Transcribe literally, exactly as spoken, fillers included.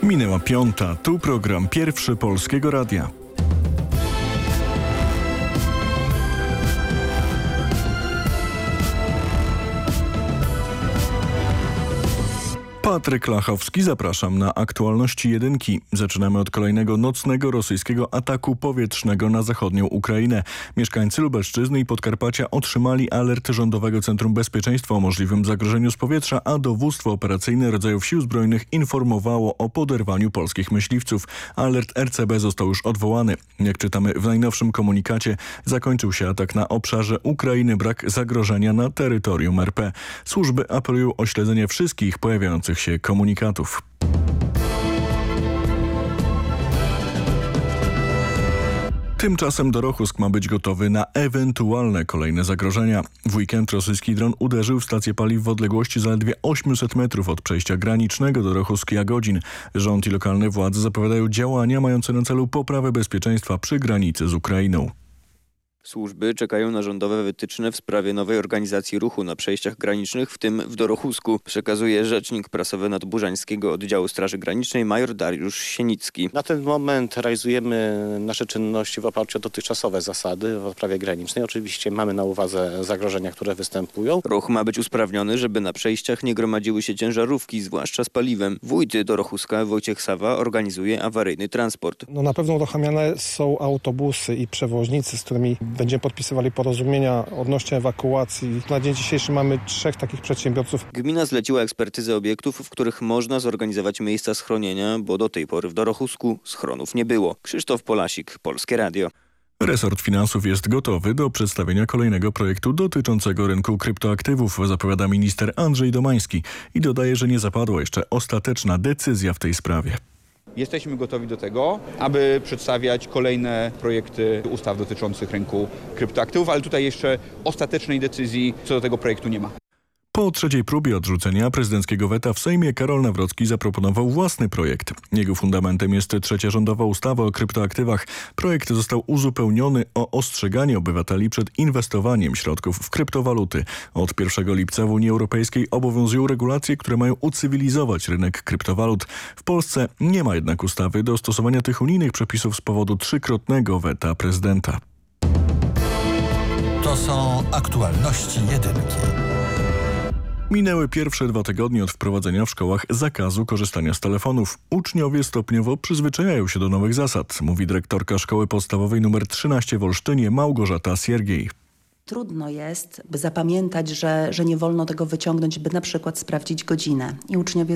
Minęła piąta, tu program Pierwszy Polskiego Radia. Patryk Lachowski, zapraszam na aktualności jedynki. Zaczynamy od kolejnego nocnego rosyjskiego ataku powietrznego na zachodnią Ukrainę. Mieszkańcy Lubelszczyzny i Podkarpacia otrzymali alert Rządowego Centrum Bezpieczeństwa o możliwym zagrożeniu z powietrza, a dowództwo operacyjne rodzajów sił zbrojnych informowało o poderwaniu polskich myśliwców. Alert R C B został już odwołany. Jak czytamy w najnowszym komunikacie, zakończył się atak na obszarze Ukrainy, brak zagrożenia na terytorium R P. Służby apelują o śledzenie wszystkich pojawiających się komunikatów. Tymczasem Dorohusk ma być gotowy na ewentualne kolejne zagrożenia. W weekend rosyjski dron uderzył w stację paliw w odległości zaledwie osiemset metrów od przejścia granicznego Dorohusk-Jagodzin. Rząd i lokalne władze zapowiadają działania mające na celu poprawę bezpieczeństwa przy granicy z Ukrainą. Służby czekają na rządowe wytyczne w sprawie nowej organizacji ruchu na przejściach granicznych, w tym w Dorohusku, przekazuje rzecznik prasowy Nadburzańskiego Oddziału Straży Granicznej major Dariusz Sienicki. Na ten moment realizujemy nasze czynności w oparciu o dotychczasowe zasady w odprawie granicznej. Oczywiście mamy na uwadze zagrożenia, które występują. Ruch ma być usprawniony, żeby na przejściach nie gromadziły się ciężarówki, zwłaszcza z paliwem. Wójt Dorohuska Wojciech Sawa organizuje awaryjny transport. No na pewno uruchamiane są autobusy i przewoźnicy, z którymi będziemy podpisywali porozumienia odnośnie ewakuacji. Na dzień dzisiejszy mamy trzech takich przedsiębiorców. Gmina zleciła ekspertyzę obiektów, w których można zorganizować miejsca schronienia, bo do tej pory w Dorohusku schronów nie było. Krzysztof Polasik, Polskie Radio. Resort Finansów jest gotowy do przedstawienia kolejnego projektu dotyczącego rynku kryptoaktywów, zapowiada minister Andrzej Domański i dodaje, że nie zapadła jeszcze ostateczna decyzja w tej sprawie. Jesteśmy gotowi do tego, aby przedstawiać kolejne projekty ustaw dotyczących rynku kryptoaktywów, ale tutaj jeszcze ostatecznej decyzji co do tego projektu nie ma. Po trzeciej próbie odrzucenia prezydenckiego weta w Sejmie Karol Nawrocki zaproponował własny projekt. Jego fundamentem jest trzecia rządowa ustawa o kryptoaktywach. Projekt został uzupełniony o ostrzeganie obywateli przed inwestowaniem środków w kryptowaluty. Od pierwszego lipca w Unii Europejskiej obowiązują regulacje, które mają ucywilizować rynek kryptowalut. W Polsce nie ma jednak ustawy do stosowania tych unijnych przepisów z powodu trzykrotnego weta prezydenta. To są aktualności jedynki. Minęły pierwsze dwa tygodnie od wprowadzenia w szkołach zakazu korzystania z telefonów. Uczniowie stopniowo przyzwyczajają się do nowych zasad, mówi dyrektorka szkoły podstawowej nr trzynaście w Olsztynie Małgorzata Siergiej. Trudno jest, by zapamiętać, że, że nie wolno tego wyciągnąć, by na przykład sprawdzić godzinę. I uczniowie